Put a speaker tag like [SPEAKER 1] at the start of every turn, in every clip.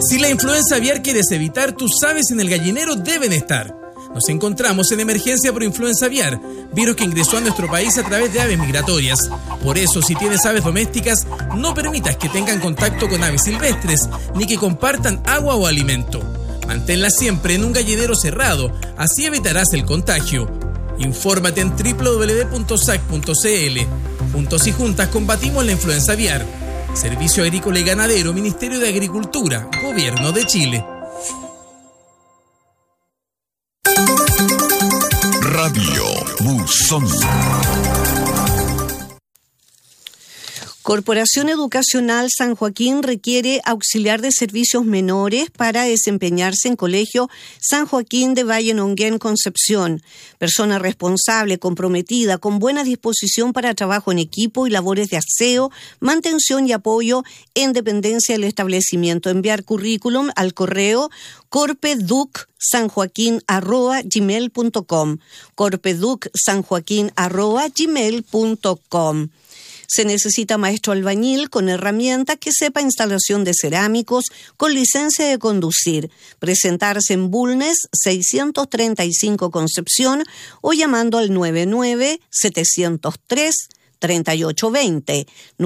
[SPEAKER 1] Si la influenza aviar quieres evitar, tus aves en el gallinero deben estar. Nos encontramos en emergencia por influenza aviar, virus que ingresó a nuestro país a través de aves migratorias. Por eso, si tienes aves domésticas, no permitas que tengan contacto con aves silvestres, ni que compartan agua o alimento. Manténlas siempre en un gallinero cerrado, así evitarás el contagio. Infórmate en www.sac.cl. Juntos y juntas combatimos la influenza aviar. Servicio Agrícola y Ganadero, Ministerio de Agricultura, Gobierno de Chile.
[SPEAKER 2] Radio Buzón.
[SPEAKER 3] Corporación Educacional San Joaquín requiere auxiliar de servicios menores para desempeñarse en Colegio San Joaquín de Valle Nonguén, Concepción. Persona responsable, comprometida, con buena disposición para trabajo en equipo y labores de aseo, mantención y apoyo en dependencia del establecimiento. Enviar currículum al correo corpeducsanjoaquin@gmail.com. corpeducsanjoaquin@gmail.com. Se necesita maestro albañil con herramienta que sepa instalación de cerámicos con licencia de conducir. Presentarse en Bulnes 635 Concepción o llamando al 99-703-3820.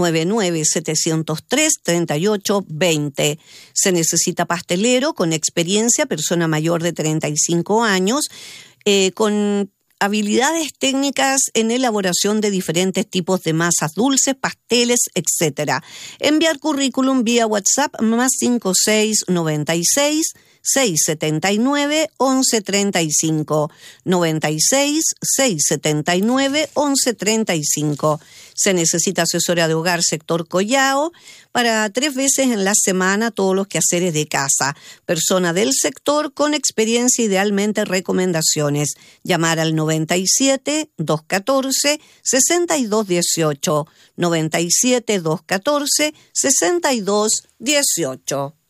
[SPEAKER 3] 99-703-3820. Se necesita pastelero con experiencia, persona mayor de 35 años, con habilidades técnicas en elaboración de diferentes tipos de masas dulces, pasteles, etc. Enviar currículum vía WhatsApp más 5696 679 1135 96 679 1135. Se necesita asesora de hogar sector Collao para 3 veces en la semana todos los quehaceres de casa. Persona del sector con experiencia, idealmente recomendaciones. Llamar al 97 214 6218. 97 214 6218.